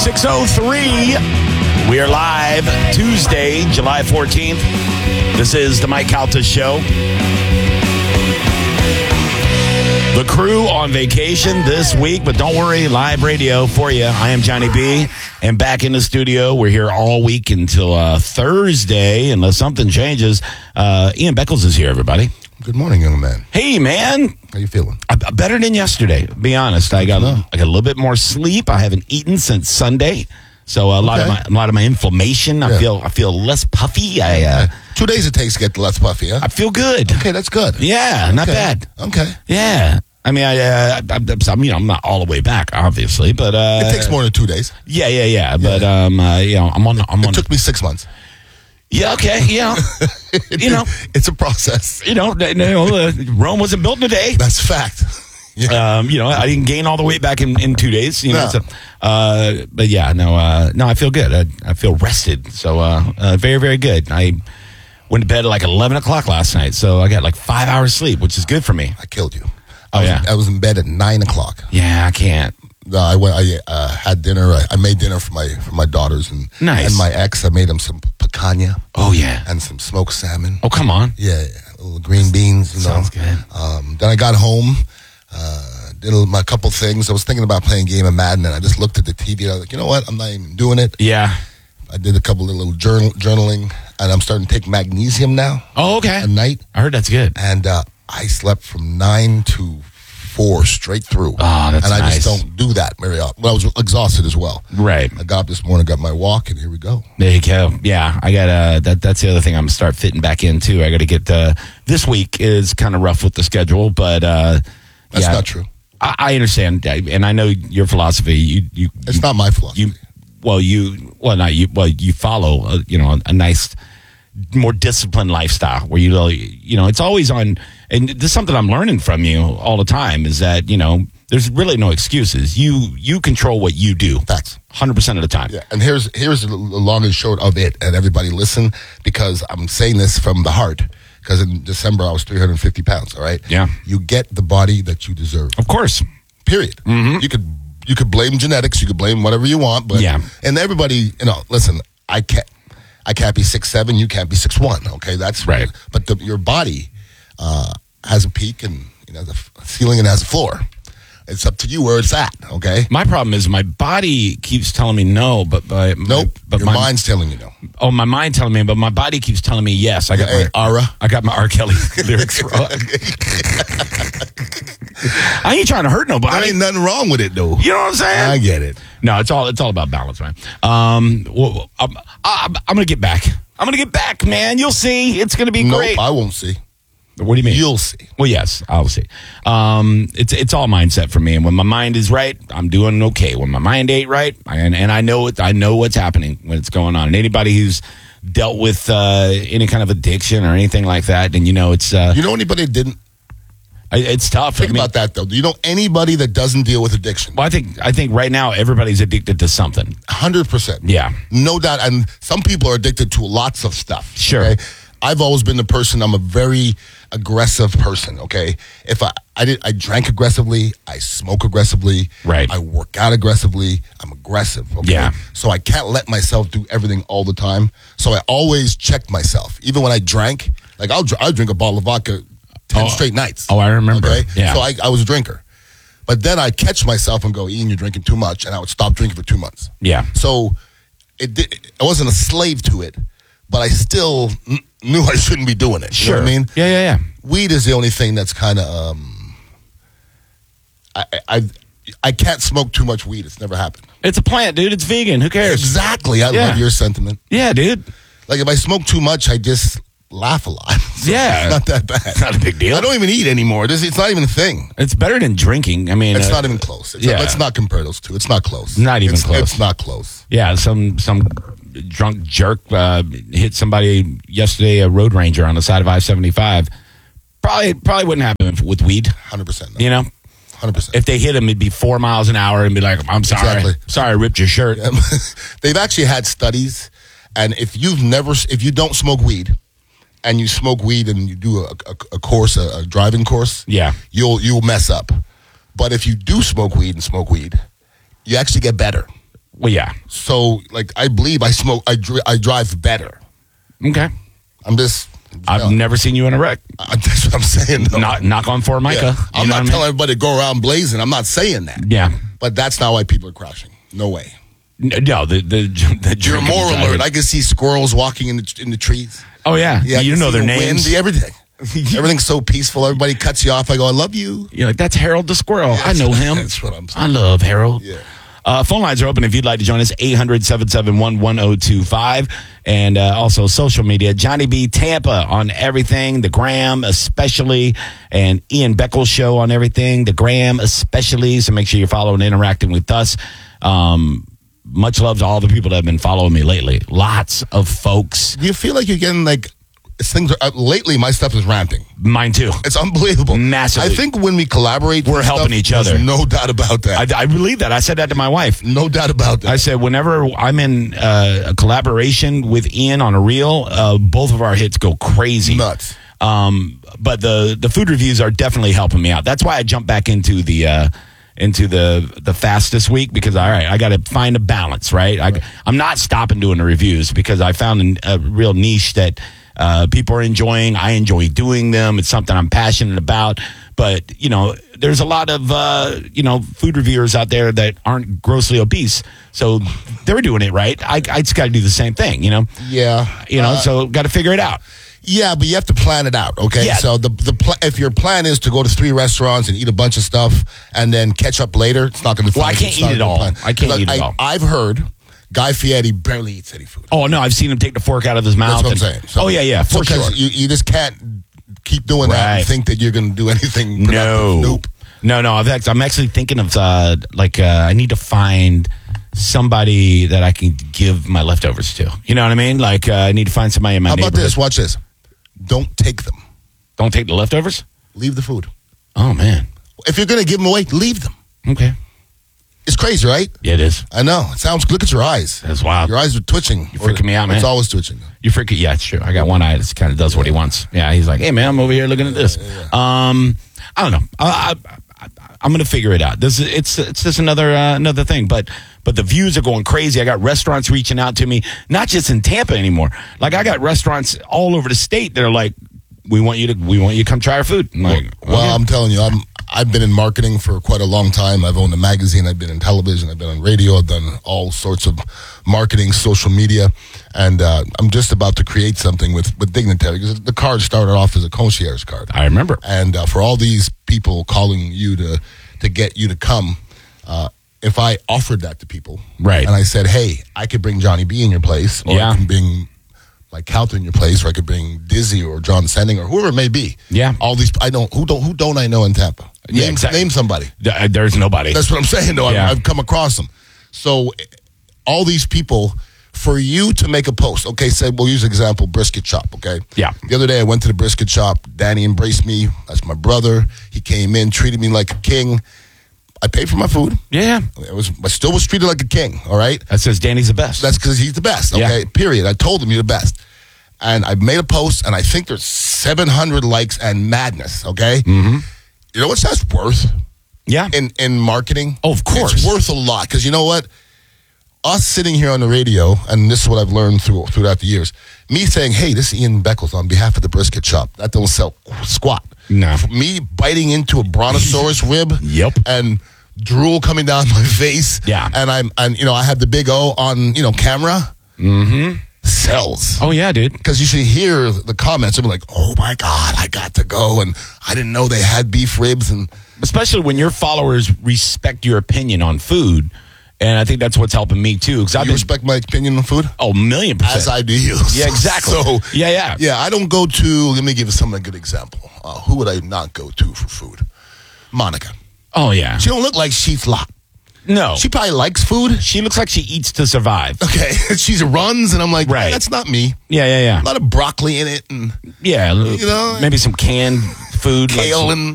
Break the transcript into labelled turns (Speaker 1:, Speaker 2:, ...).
Speaker 1: 6:03. We are live Tuesday, July 14th. This is the Mike Calta Show. The crew on vacation this week, but don't worry, live radio for you. I am Johnny B, and back in the studio. We're here all week until Thursday, unless something changes. Ian Beckles is here, everybody.
Speaker 2: Good morning, young man.
Speaker 1: Hey, man.
Speaker 2: How you feeling?
Speaker 1: Better than yesterday, to be honest. I got a little bit more sleep. I haven't eaten since Sunday, so a lot of my inflammation. I feel less puffy.
Speaker 2: 2 days it takes to get less puffy, huh?
Speaker 1: I feel good.
Speaker 2: Okay, that's good.
Speaker 1: Yeah, not bad.
Speaker 2: Okay.
Speaker 1: Yeah. I mean, I'm not all the way back, obviously, but
Speaker 2: it takes more than 2 days.
Speaker 1: Yeah. But I'm on.
Speaker 2: It took me 6 months.
Speaker 1: Yeah. Okay. Yeah.
Speaker 2: It's a process.
Speaker 1: Rome wasn't built in a day.
Speaker 2: That's fact. Yeah.
Speaker 1: I didn't gain all the weight back in 2 days.
Speaker 2: No.
Speaker 1: But yeah, no, I feel good. I feel rested. So very, very good. I went to bed at like 11 o'clock last night, so I got like 5 hours sleep, which is good for me.
Speaker 2: I killed you.
Speaker 1: I
Speaker 2: was in bed at 9 o'clock.
Speaker 1: Yeah, I can't.
Speaker 2: No, I had dinner. I made dinner for my daughters and my ex. I made them some picanha.
Speaker 1: Oh yeah,
Speaker 2: and some smoked salmon.
Speaker 1: Oh come on.
Speaker 2: Yeah, little green beans.
Speaker 1: Sounds good.
Speaker 2: Then I got home, did a couple things. I was thinking about playing a game of Madden, and I just looked at the TV. And I was like, you know what? I'm not even doing it.
Speaker 1: Yeah. I
Speaker 2: did a couple of little journaling, and I'm starting to take magnesium now.
Speaker 1: Oh, okay.
Speaker 2: At night.
Speaker 1: I heard that's good.
Speaker 2: And I slept from 9 to 4 straight through.
Speaker 1: Oh, that's nice.
Speaker 2: And I just don't do that very often. Well, I was exhausted as well.
Speaker 1: Right.
Speaker 2: I got up this morning, got my walk, and here we go.
Speaker 1: There you go. Yeah, I got that's the other thing I'm gonna start fitting back into. I got to get this week is kind of rough with the schedule, but
Speaker 2: that's not true.
Speaker 1: I understand, and I know your philosophy.
Speaker 2: It's not my philosophy.
Speaker 1: You follow a nice, more disciplined lifestyle where it's always on. And this is something I'm learning from you all the time is that, there's really no excuses. You control what you do.
Speaker 2: Facts.
Speaker 1: 100% of the time.
Speaker 2: Yeah. And here's the long and short of it. And everybody listen, because I'm saying this from the heart. Because in December, I was 350 pounds, all right?
Speaker 1: Yeah.
Speaker 2: You get the body that you deserve.
Speaker 1: Of course.
Speaker 2: Period.
Speaker 1: Mm-hmm.
Speaker 2: You could blame genetics. You could blame whatever you want. But
Speaker 1: yeah.
Speaker 2: And everybody, listen, I can't be 6'7", you can't be 6'1", okay? That's
Speaker 1: right.
Speaker 2: But your body has a peak and has a ceiling and has a floor. It's up to you where it's at, okay?
Speaker 1: My problem is my body keeps telling me no, but
Speaker 2: your mind's telling you no.
Speaker 1: Oh, my mind telling me, but my body keeps telling me yes. I got my R. Kelly lyrics wrong. I ain't trying to hurt nobody.
Speaker 2: There ain't nothing wrong with it, though.
Speaker 1: You know what I'm saying?
Speaker 2: I get it.
Speaker 1: No, it's all about balance, man. I'm gonna get back. I'm gonna get back, man. You'll see. It's gonna be great.
Speaker 2: I won't see.
Speaker 1: What do you mean?
Speaker 2: You'll see.
Speaker 1: Well, yes, I'll see. It's all mindset for me. And when my mind is right, I'm doing okay. When my mind ain't right, and I know it, I know what's happening when it's going on. And anybody who's dealt with any kind of addiction or anything like that, then it's.
Speaker 2: You know anybody that didn't?
Speaker 1: It's tough.
Speaker 2: Think about that, though. Do you know anybody that doesn't deal with addiction?
Speaker 1: Well, I think right now everybody's addicted to something.
Speaker 2: 100%.
Speaker 1: Yeah.
Speaker 2: No doubt. And some people are addicted to lots of stuff.
Speaker 1: Sure.
Speaker 2: Okay? I've always been the person, I'm a very aggressive person, okay? If I drank aggressively, I smoke aggressively,
Speaker 1: right?
Speaker 2: I work out aggressively, I'm aggressive, okay?
Speaker 1: Yeah.
Speaker 2: So I can't let myself do everything all the time. So I always check myself. Even when I drank, like I'll drink a bottle of vodka 10 straight nights.
Speaker 1: Oh, I remember.
Speaker 2: Okay?
Speaker 1: Yeah.
Speaker 2: So I was a drinker. But then I'd catch myself and go, Ian, you're drinking too much, and I would stop drinking for 2 months.
Speaker 1: Yeah.
Speaker 2: So I wasn't a slave to it, but I still knew I shouldn't be doing it.
Speaker 1: Sure.
Speaker 2: You know what I mean?
Speaker 1: Yeah.
Speaker 2: Weed is the only thing that's kind of, I can't smoke too much weed. It's never happened.
Speaker 1: It's a plant, dude. It's vegan. Who cares?
Speaker 2: Exactly. I love your sentiment.
Speaker 1: Yeah, dude.
Speaker 2: Like if I smoke too much, I just laugh a lot. So
Speaker 1: yeah.
Speaker 2: It's not that bad.
Speaker 1: It's not a big deal.
Speaker 2: I don't even eat anymore. It's not even a thing.
Speaker 1: It's better than drinking. I mean,
Speaker 2: it's not even close. Let's not compare those two. It's not close.
Speaker 1: Not even close.
Speaker 2: It's not close.
Speaker 1: Yeah, some drunk jerk hit somebody yesterday, a road ranger on the side of I-75. Probably wouldn't happen with weed.
Speaker 2: 100%.
Speaker 1: You know?
Speaker 2: 100%.
Speaker 1: If they hit him, it'd be 4 miles an hour and be like, I'm sorry. Exactly. Sorry I ripped your shirt.
Speaker 2: Yeah. They've actually had studies, and if you don't smoke weed, and you smoke weed and you do a course, a driving course,
Speaker 1: yeah,
Speaker 2: you'll mess up. But if you do smoke weed, you actually get better.
Speaker 1: Well, yeah.
Speaker 2: So, like, I believe I drive better.
Speaker 1: Okay.
Speaker 2: I'm just.
Speaker 1: I've never seen you in a wreck.
Speaker 2: That's what I'm saying. Though.
Speaker 1: Knock on Formica.
Speaker 2: Yeah. I'm not telling everybody to go around blazing. I'm not saying that.
Speaker 1: Yeah.
Speaker 2: But that's not why people are crashing. No way.
Speaker 1: No, the
Speaker 2: You're more alert. I can see squirrels walking in the trees.
Speaker 1: Oh, yeah.
Speaker 2: Yeah,
Speaker 1: You know their names.
Speaker 2: Everything. Everything's so peaceful. Everybody cuts you off. I go, I love you.
Speaker 1: You're like, that's Harold the Squirrel.
Speaker 2: Yes,
Speaker 1: I know him.
Speaker 2: That's what I'm saying.
Speaker 1: I love Harold.
Speaker 2: Yeah.
Speaker 1: Phone lines are open if you'd like to join us, 800-771-1025. And also social media, Johnny B. Tampa on everything, the Gram especially, and Ian Beckles Show on everything, the Gram especially. So make sure you're following and interacting with us. Much love to all the people that have been following me lately. Lots of folks.
Speaker 2: Do you feel like you're getting like things are lately? My stuff is ramping.
Speaker 1: Mine too.
Speaker 2: It's unbelievable.
Speaker 1: Massively.
Speaker 2: I think when we collaborate,
Speaker 1: we're helping each other.
Speaker 2: There's no doubt about that.
Speaker 1: I believe that. I said that to my wife.
Speaker 2: No doubt about that.
Speaker 1: I said whenever I'm in a collaboration with Ian on a reel, both of our hits go crazy.
Speaker 2: Nuts.
Speaker 1: But the food reviews are definitely helping me out. That's why I jumped back into the fast this week, because all right, I got to find a balance, right? I'm not stopping doing the reviews because I found a real niche that people are enjoying. I enjoy doing them. It's something I'm passionate about. But there's a lot of food reviewers out there that aren't grossly obese, so they're doing it right. I just got to do the same thing,
Speaker 2: Yeah.
Speaker 1: So got to figure it out.
Speaker 2: Yeah, but you have to plan it out, okay?
Speaker 1: Yeah.
Speaker 2: So if your plan is to go to 3 restaurants and eat a bunch of stuff and then catch up later, it's not going to be fun.
Speaker 1: Well, I can't eat it all. I can't eat it all.
Speaker 2: I've heard Guy Fieri barely eats any food.
Speaker 1: Oh, no, I've seen him take the fork out of his mouth.
Speaker 2: That's what I'm saying. So,
Speaker 1: yeah, for sure.
Speaker 2: You just can't keep doing that and think that you're going to do anything productive. Nope.
Speaker 1: No. I'm actually thinking of, I need to find somebody that I can give my leftovers to. You know what I mean? Like, I need to find somebody in my neighborhood.
Speaker 2: How about this? Watch this. Don't take them.
Speaker 1: Don't take the leftovers?
Speaker 2: Leave the food.
Speaker 1: Oh, man.
Speaker 2: If you're going to give them away, leave them.
Speaker 1: Okay.
Speaker 2: It's crazy, right?
Speaker 1: Yeah, it is.
Speaker 2: I know. It sounds. Look at your eyes.
Speaker 1: That's wild.
Speaker 2: Your eyes are twitching.
Speaker 1: You're freaking me out, man.
Speaker 2: It's always twitching.
Speaker 1: You're freaking. Yeah, it's true. I got one eye that kind of does what he wants. Yeah, he's like, hey, man, I'm over here looking at this.
Speaker 2: Yeah.
Speaker 1: I don't know. I'm going to figure it out. It's just another thing. But the views are going crazy. I got restaurants reaching out to me, not just in Tampa anymore. Like, I got restaurants all over the state that are like, we want you to come try our food. I'm like,
Speaker 2: well, I'm telling you, I've been in marketing for quite a long time. I've owned a magazine. I've been in television. I've been on radio. I've done all sorts of marketing, social media, and I'm just about to create something with Dignitary, because the card started off as a concierge card.
Speaker 1: I remember.
Speaker 2: And for all these people calling you to get you to come, if I offered that to people,
Speaker 1: right,
Speaker 2: and I said, hey, I could bring Johnny B in your place, or I can bring Mike Calter in your place, or I could bring Dizzy or John Sending or whoever it may be.
Speaker 1: Yeah,
Speaker 2: all these who don't I know in Tampa? Name somebody.
Speaker 1: There's nobody.
Speaker 2: That's what I'm saying, though. I've come across them. So all these people, for you to make a post, okay, say, we'll use example, brisket shop, okay?
Speaker 1: Yeah.
Speaker 2: The other day I went to the brisket shop. Danny embraced me. That's my brother. He came in, treated me like a king. I paid for my food.
Speaker 1: Yeah.
Speaker 2: I still was treated like a king, all right?
Speaker 1: That says Danny's the best.
Speaker 2: That's because he's the best, okay? Yeah. Period. I told him you're the best. And I made a post, and I think there's 700 likes and madness, okay?
Speaker 1: Mm-hmm.
Speaker 2: You know what that's worth?
Speaker 1: Yeah.
Speaker 2: In marketing?
Speaker 1: Oh, of course.
Speaker 2: It's worth a lot, because you know what? Us sitting here on the radio, and this is what I've learned throughout the years, me saying, hey, this is Ian Beckles on behalf of the brisket shop. That don't sell squat.
Speaker 1: No.
Speaker 2: Me biting into a brontosaurus rib.
Speaker 1: Yep.
Speaker 2: And drool coming down my face.
Speaker 1: Yeah.
Speaker 2: And I had the big O on, camera.
Speaker 1: Mm-hmm.
Speaker 2: Sells.
Speaker 1: Oh, yeah, dude.
Speaker 2: Because you should hear the comments. I'm like, oh, my God, I got to go. And I didn't know they had beef ribs. And
Speaker 1: especially when your followers respect your opinion on food. And I think that's what's helping me, too.
Speaker 2: You respect my opinion on food?
Speaker 1: Oh, 1,000,000%.
Speaker 2: As I do you.
Speaker 1: Yeah, exactly.
Speaker 2: So,
Speaker 1: yeah.
Speaker 2: Yeah, I don't go to, let me give you a good example. Who would I not go to for food? Monica.
Speaker 1: Oh, yeah.
Speaker 2: She don't look like she's lot.
Speaker 1: No.
Speaker 2: She probably likes food.
Speaker 1: She looks like she eats to survive.
Speaker 2: Okay. She runs, and I'm like, right. That's not me.
Speaker 1: Yeah.
Speaker 2: A lot of broccoli in it. And
Speaker 1: yeah. Maybe some canned food.
Speaker 2: Kale
Speaker 1: like
Speaker 2: and